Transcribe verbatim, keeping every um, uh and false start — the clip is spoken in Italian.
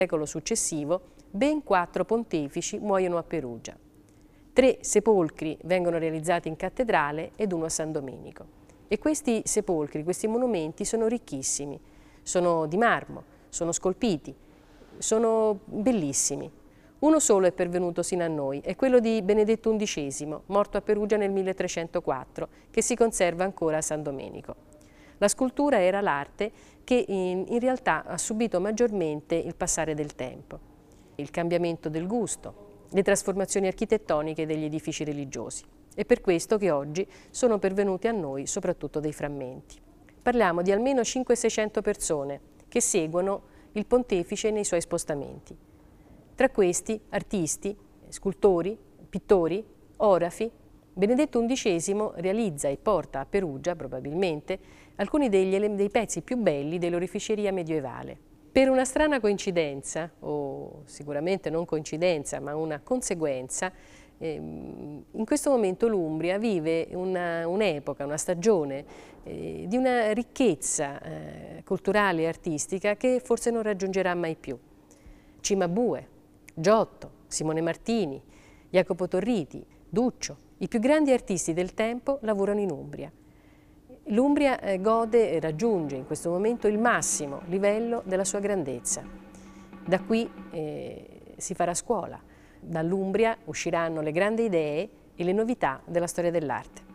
secolo successivo, ben quattro pontefici muoiono a Perugia. Tre sepolcri vengono realizzati in cattedrale ed uno a San Domenico. E questi sepolcri, questi monumenti sono ricchissimi, sono di marmo, sono scolpiti, sono bellissimi. Uno solo è pervenuto sino a noi, è quello di Benedetto undicesimo, morto a Perugia nel milletrecentoquattro, che si conserva ancora a San Domenico. La scultura era l'arte che in, in realtà ha subito maggiormente il passare del tempo, il cambiamento del gusto, le trasformazioni architettoniche degli edifici religiosi. È per questo che oggi sono pervenuti a noi soprattutto dei frammenti. Parliamo di almeno cinquecento-seicento persone che seguono il pontefice nei suoi spostamenti. Tra questi artisti, scultori, pittori, orafi. Benedetto undicesimo realizza e porta a Perugia, probabilmente, alcuni degli, dei pezzi più belli dell'oreficeria medievale. Per una strana coincidenza, o sicuramente non coincidenza, ma una conseguenza, ehm, in questo momento l'Umbria vive un'epoca, una stagione eh, di una ricchezza eh, culturale e artistica che forse non raggiungerà mai più. Cimabue, Giotto, Simone Martini, Jacopo Torriti, Duccio, i più grandi artisti del tempo lavorano in Umbria. L'Umbria eh, gode e raggiunge in questo momento il massimo livello della sua grandezza. Da qui eh, si farà scuola. Dall'Umbria usciranno le grandi idee e le novità della storia dell'arte.